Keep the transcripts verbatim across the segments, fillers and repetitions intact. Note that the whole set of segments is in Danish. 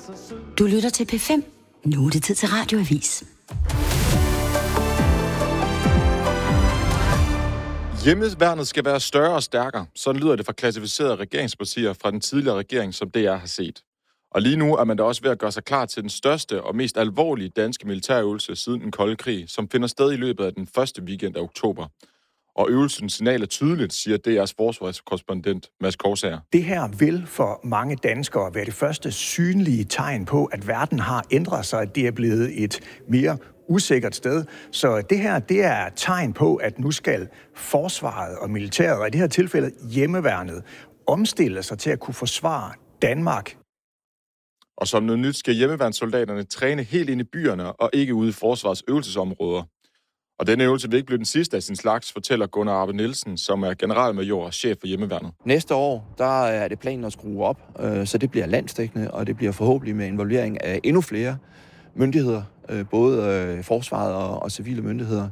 Du lytter til P fem. Nu er det tid til Radioavis. Hjemmeværnet skal være større og stærkere. Sådan lyder det fra klassificerede regeringspartier fra den tidligere regering, som D R har set. Og lige nu er man da også ved at gøre sig klar til den største og mest alvorlige danske militærøvelse siden den kolde krig, som finder sted i løbet af den første weekend af oktober. Og øvelsens signal er tydeligt, siger D R's forsvarskorrespondent Mads Korsager. Det her vil for mange danskere være det første synlige tegn på, at verden har ændret sig, at det er blevet et mere usikkert sted. Så det her, det er et tegn på, at nu skal forsvaret og militæret, og i det her tilfælde hjemmeværnet, omstille sig til at kunne forsvare Danmark. Og som noget nyt skal hjemmeværnssoldaterne træne helt ind i byerne og ikke ude i forsvarets øvelsesområder. Og denne øvelse vil ikke blive den sidste af sin slags, fortæller Gunnar Arbe Nielsen, som er generalmajor og chef for hjemmeværnet. Næste år, der er det planen at skrue op, så det bliver landsdækkende, og det bliver forhåbentlig med involvering af endnu flere myndigheder, både forsvaret og civile myndigheder.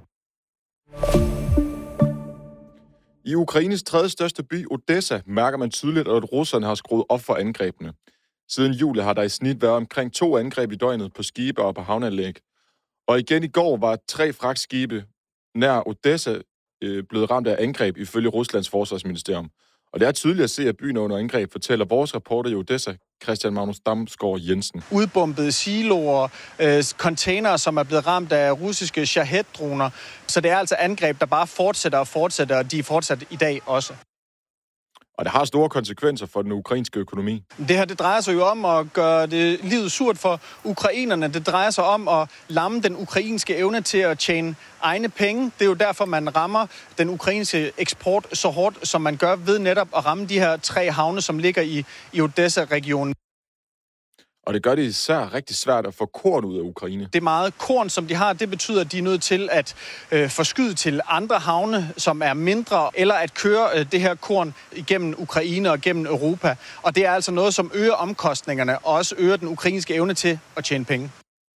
I Ukraines tredje største by, Odessa, mærker man tydeligt, at russerne har skruet op for angrebene. Siden juli har der i snit været omkring to angreb i døgnet på skibe og på havneanlæg. Og igen i går var tre fragtskibe nær Odessa øh, blevet ramt af angreb ifølge Ruslands forsvarsministerium. Og det er tydeligt at se, at byen er under angreb, fortæller vores reporter i Odessa, Christian Magnus Damsgaard Jensen. Udbombede siloer, øh, containere, som er blevet ramt af russiske Shahed-droner. Så det er altså angreb, der bare fortsætter og fortsætter, og de er fortsat i dag også. Og det har store konsekvenser for den ukrainske økonomi. Det her, det drejer sig jo om at gøre det livet surt for ukrainerne. Det drejer sig om at lamme den ukrainske evne til at tjene egne penge. Det er jo derfor, man rammer den ukrainske eksport så hårdt, som man gør ved netop at ramme de her tre havne, som ligger i, i Odessa-regionen. Og det gør det især rigtig svært at få korn ud af Ukraine. Det meget korn, som de har, det betyder, at de er nødt til at øh, forskyde til andre havne, som er mindre, eller at køre øh, det her korn igennem Ukraine og gennem Europa. Og det er altså noget, som øger omkostningerne, og også øger den ukrainske evne til at tjene penge.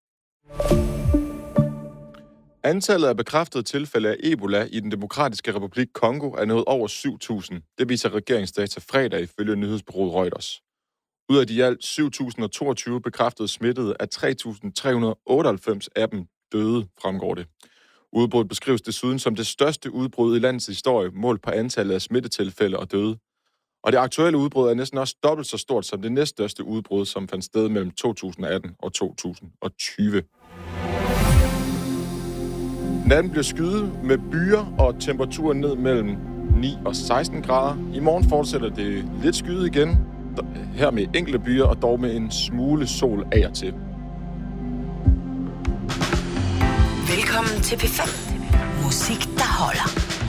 Antallet af bekræftede tilfælde af Ebola i den demokratiske republik Kongo er nået over syv tusind. Det viser regeringsdata fredag ifølge nyhedsbureauet Reuters. Ud af de i alt syv tusind toogtyve bekræftede smittede er tre tusind tre hundrede otteoghalvfems af dem døde, fremgår det. Udbruddet beskrives desuden som det største udbrud i landets historie, målt på antallet af smittetilfælde og døde. Og det aktuelle udbrud er næsten også dobbelt så stort som det næststørste udbrud, som fandt sted mellem to tusind atten og to tusind tyve. Natten bliver skyet med byer og temperaturen ned mellem ni og seksten grader. I morgen fortsætter det lidt skyet igen. Her med enkelte byer, og dog med en smule sol af og til. Velkommen til P fem. Musik, der holder.